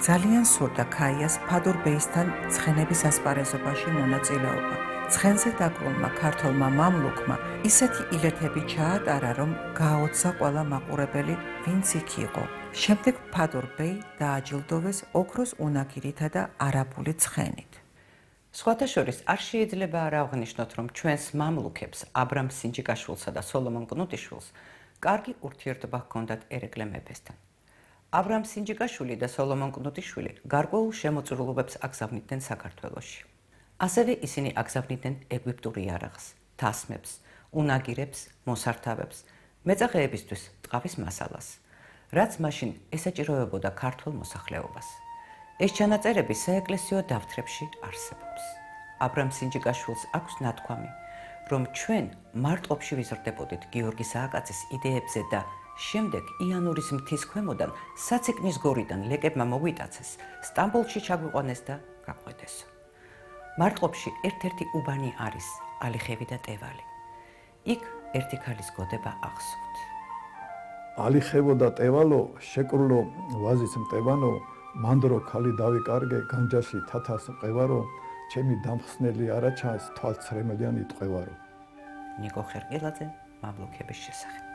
ძალიან სურდა ქაიას ფადურ ბეისთან ცხენების ასპარეზობაში მონაწილეობა. ცხენზე დაბრუნმა ქართველმა მამლუქმა ისეთი ილეთები ჩაატარა, რომ გააოცა ყველა მაყურებელი, ვინც იქ იყო. შემდეგ ფადურ ბეი დააჯილდოვეს ოქროს უნაგირითა და არაბული ცხენით. სხვათა შორის არ შეიძლება არ აღვნიშნოთ, რომ ჩვენს მამლუქებს აბრამ სინჯიკაშვილსა და სოლომონ კნუტიშვილს კარგი ურთიერთობა ჰქონდათ ერეკლე მეფესთან. აბრამ სინჯიკაშვილი და სოლომონ კნუტიშვილი გარკვეულ შემოწირულობებს აგზავნიდნენ საქართველოში. ასევე ისინი აგზავნიდნენ ეგვიპტურ იარაღს, თასმებს, უნაგირებს, მოსართავებს, მეწაღეებისთვის ტყავის მასალას, რაც მაშინ ესაჭიროებოდა ქართულ მოსახლეობას. ეს ჩანაწერები საეკლესიო დავთრებში არსებობს. აბრამ სინჯიკაშვილს აქვს ნათქვამი, რომ ჩვენ მარტყოფში ვიზრდებოდით გიორგი სააკაძის იდეებზე და შემდეგ იანურის მთის ქვემოდან საცეკნის გორიდან ლეკებმა მოვიტაცეს, სტამბოლში ჩაგვიყვანეს და გაყვეტეს. მარტყოფში ერთ-ერთი უბანი არის ალიხევი და ტევალი. იქ ერთი ქალის გოდება ახსოვთ. ალიხევო და ტევალო, შეკრულო ვაზის მტევანო, მანდრო ქალი დავიკარგე, განჯაში თათას მყევარო, ჩემი დამხსნელი არა ჩანს, თვალცრემლიანი ტყვევარო. ნიკო ხერყილაძე, მამლუქების შესახებ.